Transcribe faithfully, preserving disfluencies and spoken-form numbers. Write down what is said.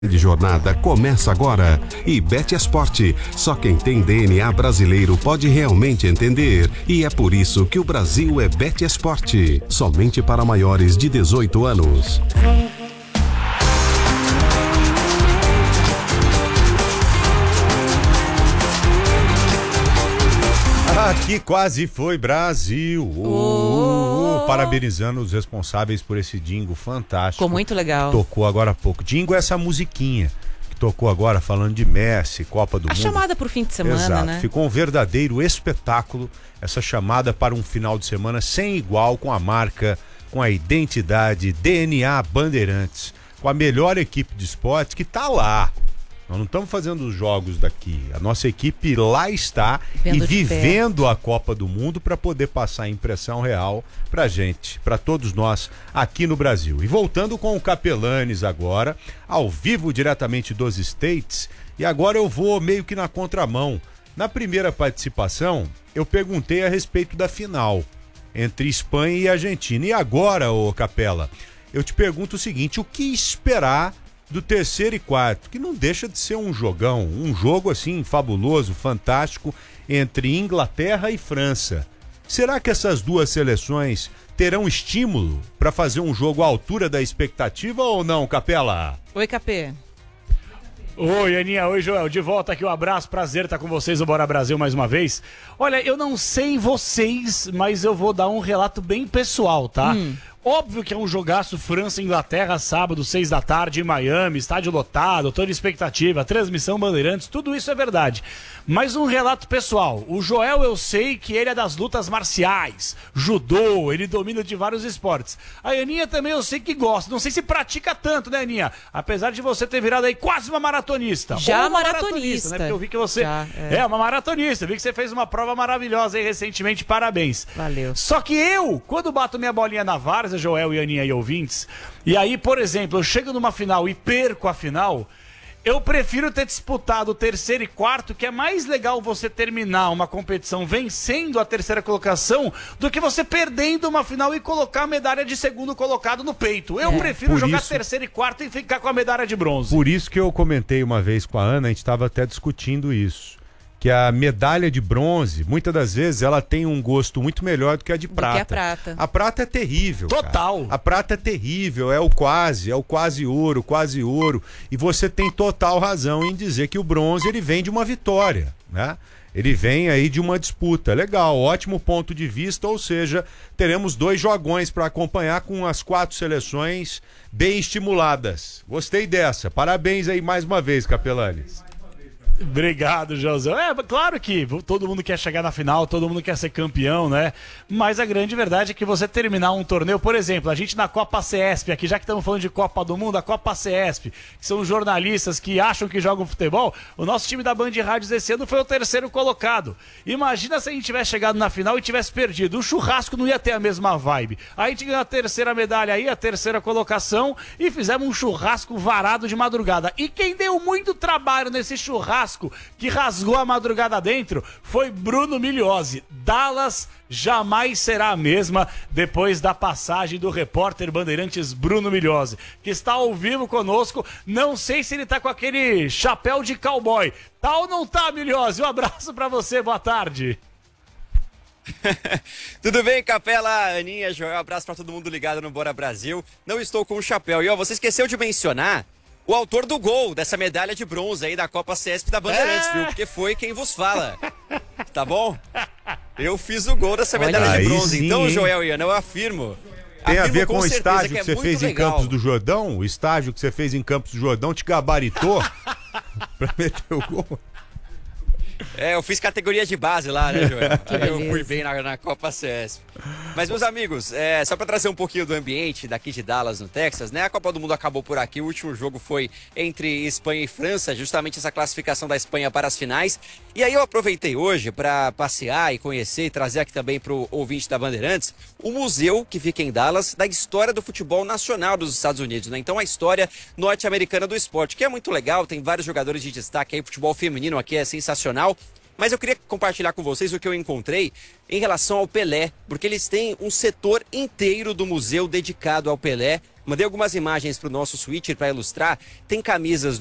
De jornada começa agora e BetEsporte, só quem tem D N A brasileiro pode realmente entender, e é por isso que o Brasil é BetEsporte, somente para maiores de dezoito anos. Aqui quase foi Brasil. Oh, oh. Parabenizando os responsáveis por esse jingle fantástico. Ficou muito legal. Tocou agora há pouco. Jingle é essa musiquinha que tocou agora falando de Messi, Copa do A Mundo. A chamada pro fim de semana, Exato. né? Ficou um verdadeiro espetáculo essa chamada para um final de semana sem igual, com a marca, com a identidade D N A Bandeirantes, com a melhor equipe de esportes que tá lá. Nós não estamos fazendo os jogos daqui. A nossa equipe lá está Vendo e vivendo a Copa do Mundo para poder passar a impressão real pra gente, para todos nós aqui no Brasil. E voltando com o Capelanes agora, ao vivo diretamente dos States, e agora eu vou meio que na contramão. Na primeira participação, eu perguntei a respeito da final entre Espanha e Argentina. E agora, ô Capela, eu te pergunto o seguinte: o que esperar do terceiro e quarto, que não deixa de ser um jogão, um jogo assim fabuloso, fantástico, entre Inglaterra e França. Será que essas duas seleções terão estímulo para fazer um jogo à altura da expectativa ou não, Capela? Oi, Capê. Oi, Aninha, oi, Joel, de volta aqui, um abraço, prazer estar com vocês no Bora Brasil mais uma vez. Olha, eu não sei vocês, mas eu vou dar um relato bem pessoal, tá? Hum. Óbvio que é um jogaço França e Inglaterra, sábado, seis da tarde, em Miami, estádio lotado, toda expectativa, transmissão Bandeirantes, tudo isso é verdade. Mas um relato pessoal, o Joel eu sei que ele é das lutas marciais, judô, ele domina de vários esportes. A Aninha também eu sei que gosta, não sei se pratica tanto, né, Aninha? Apesar de você ter virado aí quase uma maratonista. Já uma maratonista. maratonista, né? Porque eu vi que você Já, é. é uma maratonista, vi que você fez uma prova maravilhosa aí recentemente, parabéns. Valeu. Só que eu, quando bato minha bolinha na várzea, Joel e Aninha e ouvintes, e aí, por exemplo, eu chego numa final e perco a final, eu prefiro ter disputado o terceiro e quarto, que é mais legal você terminar uma competição vencendo a terceira colocação do que você perdendo uma final e colocar a medalha de segundo colocado no peito. Eu é. prefiro Por jogar isso... terceiro e quarto e ficar com a medalha de bronze. Por isso que eu comentei uma vez com a Ana, a gente estava até discutindo isso, que a medalha de bronze, muitas das vezes, ela tem um gosto muito melhor do que a de prata. Do que a prata. A prata é terrível. Total. Cara. A prata é terrível, é o quase, é o quase ouro, quase ouro. E você tem total razão em dizer que o bronze, ele vem de uma vitória, né? Ele vem aí de uma disputa. Legal, ótimo ponto de vista, ou seja, teremos dois jogões para acompanhar com as quatro seleções bem estimuladas. Gostei dessa. Parabéns aí mais uma vez, Capelanes. Obrigado, José. É, claro que todo mundo quer chegar na final, todo mundo quer ser campeão, né? Mas a grande verdade é que você terminar um torneio, por exemplo, a gente na Copa CESP, aqui já que estamos falando de Copa do Mundo, a Copa CESP, que são jornalistas que acham que jogam futebol, o nosso time da Band Rádios esse ano foi o terceiro colocado. Imagina se a gente tivesse chegado na final e tivesse perdido. O churrasco não ia ter a mesma vibe. A gente ganhou a terceira medalha aí, a terceira colocação, e fizemos um churrasco varado de madrugada. E quem deu muito trabalho nesse churrasco que rasgou a madrugada dentro foi Bruno Migliozzi. Dallas jamais será a mesma depois da passagem do repórter Bandeirantes Bruno Migliozzi, que está ao vivo conosco. Não sei se ele tá com aquele chapéu de cowboy. Tá ou não tá, Migliozzi? Um abraço pra você, boa tarde. Tudo bem, Capela, Aninha, Joel, um abraço pra todo mundo ligado no Bora Brasil. Não estou com o chapéu. E ó, você esqueceu de mencionar o autor do gol dessa medalha de bronze aí da Copa CESP da Bandeirantes, é. viu? Porque foi quem vos fala. Tá bom? Eu fiz o gol dessa medalha Olha, de bronze. sim, então, hein? Joel e Ana, eu afirmo. Tem afirmo a ver com, com o estágio que, que é você fez legal. em Campos do Jordão? O estágio que você fez em Campos do Jordão te gabaritou pra meter o gol? É, eu fiz categoria de base lá, né, Joel? Aí eu fui bem na, na Copa CESP. Mas, meus amigos, é, só para trazer um pouquinho do ambiente daqui de Dallas, no Texas, né? A Copa do Mundo acabou por aqui. O último jogo foi entre Espanha e França, justamente essa classificação da Espanha para as finais. E aí eu aproveitei hoje para passear e conhecer e trazer aqui também para o ouvinte da Bandeirantes o museu que fica em Dallas da história do futebol nacional dos Estados Unidos, né? Então a história norte-americana do esporte, que é muito legal, tem vários jogadores de destaque aí, futebol feminino aqui é sensacional. Mas eu queria compartilhar com vocês o que eu encontrei em relação ao Pelé, porque eles têm um setor inteiro do museu dedicado ao Pelé, Mandei algumas imagens para o nosso Switcher para ilustrar. Tem camisas